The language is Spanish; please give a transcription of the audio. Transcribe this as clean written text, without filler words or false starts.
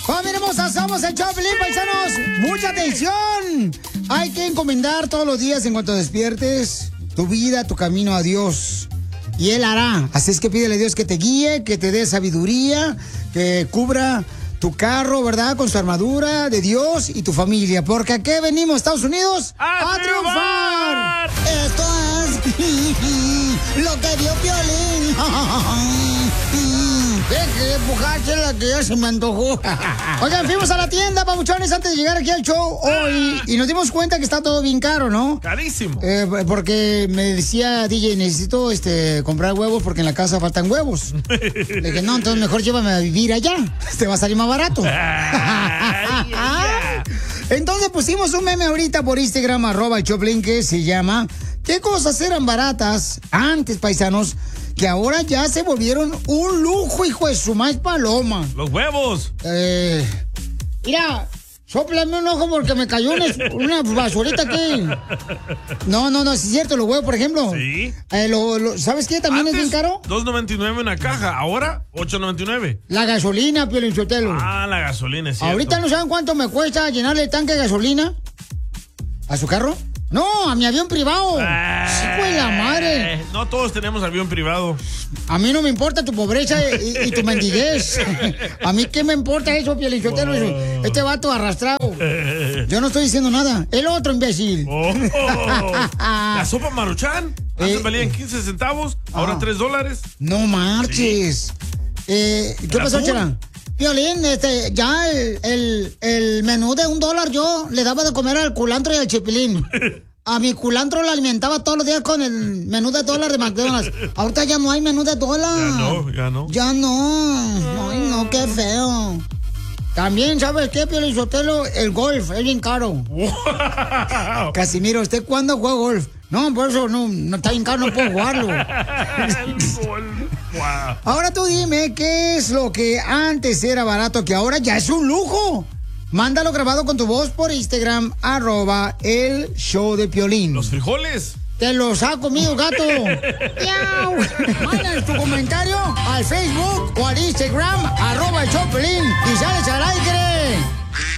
¡Familia hermosa! ¡Somos el Choplin, paisanos! ¡Mucha atención! Hay que encomendar todos los días en cuanto despiertes tu vida, tu camino a Dios. Y Él hará. Así es que pídele a Dios que te guíe, que te dé sabiduría, que cubra tu carro, ¿verdad? Con su armadura de Dios y tu familia. Porque aquí venimos, Estados Unidos, a triunfar. Esto es lo que dio Piolín. Deje de empujársela que ya se me antojó. Oigan, fuimos a la tienda, papuchones, antes de llegar aquí al show hoy. Y nos dimos cuenta que está todo bien caro, ¿no? Carísimo. Porque me decía DJ, necesito comprar huevos porque en la casa faltan huevos. Le dije, no, entonces mejor llévame a vivir allá. Te va a salir más barato. Entonces pusimos un meme ahorita por Instagram, @Choplin, que se llama ¿qué cosas eran baratas antes, paisanos, que ahora ya se volvieron un lujo, hijo de su maíz paloma? Los huevos. Mira, sóplame un ojo porque me cayó una basurita aquí. No, es cierto, los huevos, por ejemplo. Sí. ¿Sabes qué? También Antes, es bien caro. $2.99 una caja, ahora $8.99. La gasolina, Piolín Sotelo. Ah, la gasolina, es cierto. Ahorita no saben cuánto me cuesta llenarle el tanque de gasolina a su carro. No, a mi avión privado. ¡Hijo de la madre! No todos tenemos avión privado. A mí no me importa tu pobreza y tu mendiguez. A mí qué me importa eso, Piolichotelo. Wow. Este vato arrastrado. Yo no estoy diciendo nada. El otro imbécil. La sopa Maruchan. Antes valían 15 centavos, ahora $3. No marches. Sí. ¿Qué pasó, Chela? Piolín, ya el menú de $1 yo le daba de comer al culantro y al chipilín. A mi culantro lo alimentaba todos los días con el menú de $1 de McDonald's. Ahorita ya no hay menú de $1. Ya no. Ya no. Ay, no, qué feo. También, ¿sabes qué, Piolín Sotelo? El golf es bien caro. Wow. Casimiro, ¿usted cuándo juega golf? No, por eso no está bien caro, no puedo jugarlo. Wow. Ahora tú dime, ¿qué es lo que antes era barato que ahora ya es un lujo? Mándalo grabado con tu voz por Instagram, @el show de Piolín. Los frijoles. Te los ha comido el gato. Manda tu comentario al Facebook o al Instagram, @el show de Piolín, y sales al aire.